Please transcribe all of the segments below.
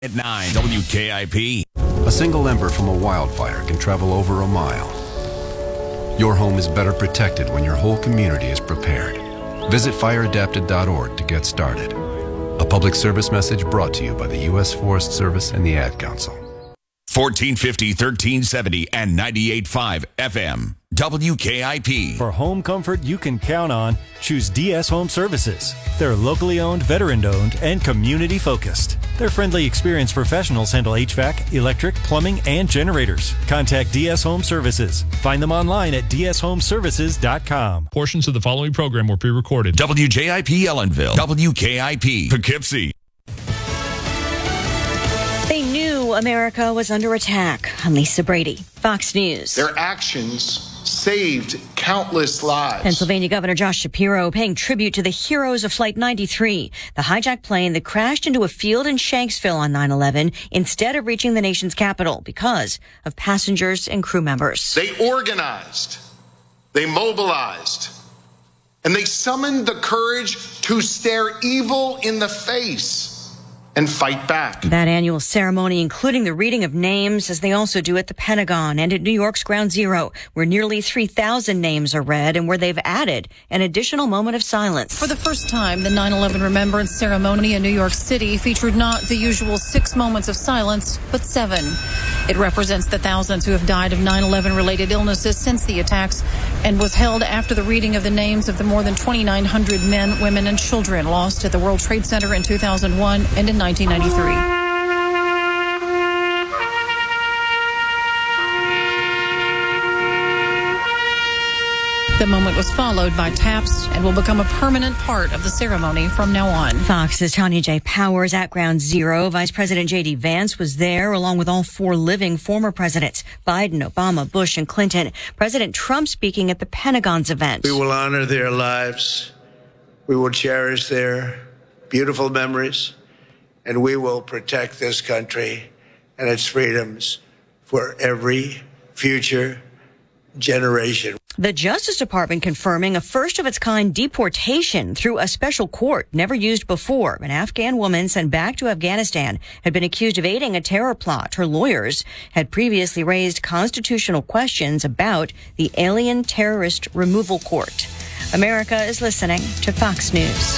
At 9, WKIP. A single ember from a wildfire can travel over a mile. Your home is better protected when your whole community is prepared. Visit fireadapted.org to get started. A public service message brought to you by the U.S. Forest Service and the Ad Council. 1450, 1370, and 98.5 FM. WKIP. For home comfort you can count on, choose DS Home Services. They're locally owned, veteran-owned, and community-focused. Their friendly, experienced professionals handle HVAC, electric, plumbing, and generators. Contact DS Home Services. Find them online at dshomeservices.com. Portions of the following program were pre-recorded. WJIP Ellenville. WKIP Poughkeepsie. They knew America was under attack. I'm Lisa Brady, Fox News. Their actions saved countless lives. Pennsylvania Governor Josh Shapiro paying tribute to the heroes of Flight 93, the hijacked plane that crashed into a field in Shanksville on 9/11 instead of reaching the nation's capital because of passengers and crew members. They organized, they mobilized, and they summoned the courage to stare evil in the face and fight back. That annual ceremony, including the reading of names, as they also do at the Pentagon and at New York's Ground Zero, where nearly 3,000 names are read and where they've added an additional moment of silence. For the first time, the 9/11 Remembrance Ceremony in New York City featured not the usual 6 moments of silence, but 7. It represents the thousands who have died of 9/11-related illnesses since the attacks and was held after the reading of the names of the more than 2,900 men, women, and children lost at the World Trade Center in 2001 and in 1993. The moment was followed by taps and will become a permanent part of the ceremony from now on. Fox's Tanya J. Powers at Ground Zero. Vice President J.D. Vance was there, along with all 4 living former presidents, Biden, Obama, Bush, and Clinton. President Trump speaking at the Pentagon's event. We will honor their lives. We will cherish their beautiful memories. And we will protect this country and its freedoms for every future generation. The Justice Department confirming a first-of-its-kind deportation through a special court never used before. An Afghan woman sent back to Afghanistan had been accused of aiding a terror plot. Her lawyers had previously raised constitutional questions about the Alien Terrorist Removal Court. America is listening to Fox News.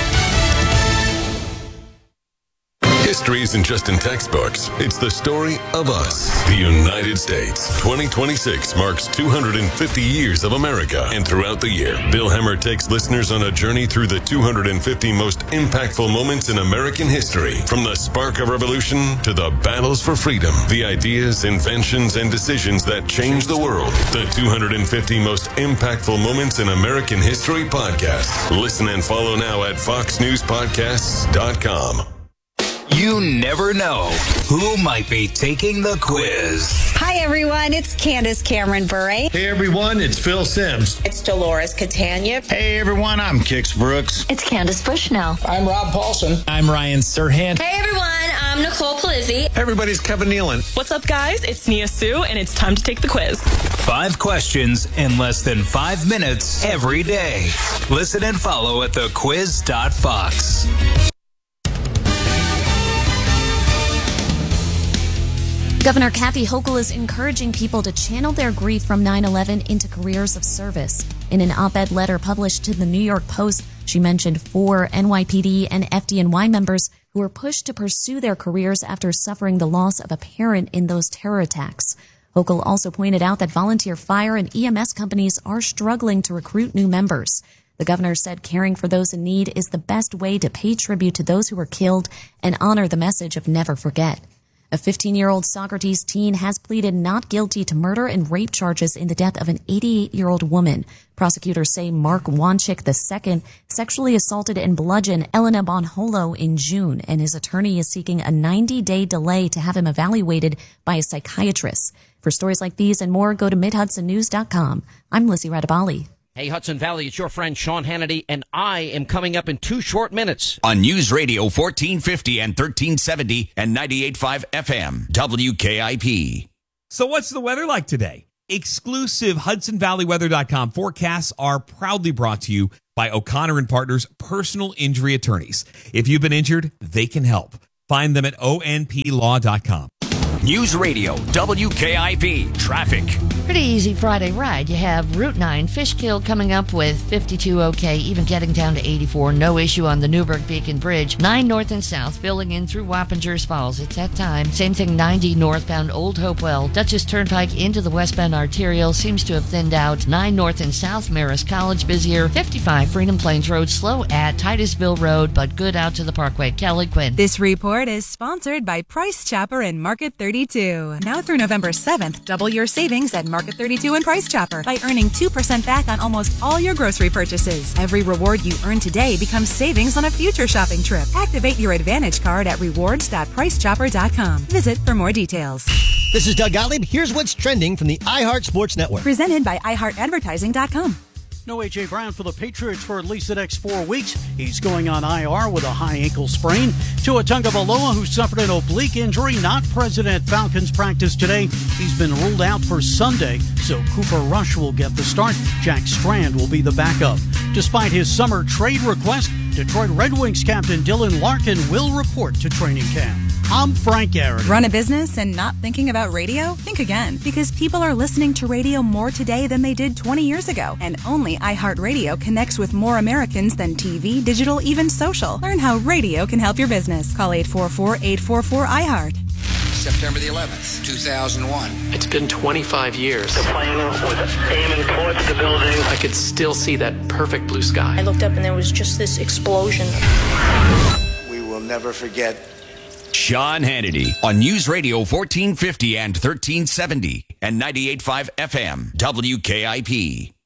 History isn't just in textbooks. It's the story of us, the United States. 2026 marks 250 years of America. And throughout the year, Bill Hemmer takes listeners on a journey through the 250 most impactful moments in American history. From the spark of revolution to the battles for freedom, the ideas, inventions, and decisions that changed the world. The 250 most impactful moments in American history podcast. Listen and follow now at foxnewspodcasts.com. You never know who might be taking the quiz. Hi, everyone. It's Candace Cameron Bure. Hey, everyone. It's Phil Sims. It's Dolores Catania. Hey, everyone. I'm Kix Brooks. It's Candace Bushnell. I'm Rob Paulson. I'm Ryan Serhant. Hey, everyone. I'm Nicole Palizzi. Everybody's Kevin Nealon. What's up, guys? It's Nia Sue, and it's time to take the quiz. 5 questions in less than 5 minutes every day. Listen and follow at thequiz.fox. Governor Kathy Hochul is encouraging people to channel their grief from 9/11 into careers of service. In an op-ed letter published to the New York Post, she mentioned 4 NYPD and FDNY members who were pushed to pursue their careers after suffering the loss of a parent in those terror attacks. Hochul also pointed out that volunteer fire and EMS companies are struggling to recruit new members. The governor said caring for those in need is the best way to pay tribute to those who were killed and honor the message of never forget. A 15-year-old Socrates teen has pleaded not guilty to murder and rape charges in the death of an 88-year-old woman. Prosecutors say Mark Wanchik II sexually assaulted and bludgeoned Elena Bonholo in June, and his attorney is seeking a 90-day delay to have him evaluated by a psychiatrist. For stories like these and more, go to MidHudsonNews.com. I'm Lizzie Radabali. Hey, Hudson Valley, it's your friend Sean Hannity, and I am coming up in 2 short minutes. On News Radio 1450 and 1370 and 98.5 FM, WKIP. So what's the weather like today? Exclusive HudsonValleyWeather.com forecasts are proudly brought to you by O'Connor & Partners Personal Injury Attorneys. If you've been injured, they can help. Find them at onplaw.com. News Radio WKIP traffic. Pretty easy Friday ride. You have Route 9, Fishkill coming up with 52 okay, even getting down to 84. No issue on the Newburgh Beacon Bridge. 9 north and south, filling in through Wappingers Falls. It's that time. Same thing, 90 northbound Old Hopewell. Dutchess Turnpike into the westbound arterial seems to have thinned out. 9 north and south, Marist College busier. 55 Freedom Plains Road slow at Titusville Road, but good out to the Parkway. Kelly Quinn. This report is sponsored by Price Chopper and Market 32. Now through November 7th, double your savings at Market 32 and Price Chopper by earning 2% back on almost all your grocery purchases. Every reward you earn today becomes savings on a future shopping trip. Activate your Advantage card at rewards.pricechopper.com. Visit for more details. This is Doug Gottlieb. Here's what's trending from the iHeart Sports Network. Presented by iHeartAdvertising.com. No A.J. Brown for the Patriots for at least the next 4 weeks. He's going on IR with a high ankle sprain. Tua Tagovailoa, who suffered an oblique injury, not present at Falcons practice today. He's been ruled out for Sunday, so Cooper Rush will get the start. Jack Strand will be the backup. Despite his summer trade request, Detroit Red Wings captain Dylan Larkin will report to training camp. I'm Frank Aaron. Run a business and not thinking about radio? Think again, because people are listening to radio more today than they did 20 years ago. And only iHeartRadio connects with more Americans than TV, digital, even social. Learn how radio can help your business. Call 844-844-iHeart. September the 11th, 2001. It's been 25 years. The plane was aiming towards the building. I could still see that perfect blue sky. I looked up and there was just this explosion. We will never forget Sean Hannity on News Radio 1450 and 1370 and 98.5 FM WKIP.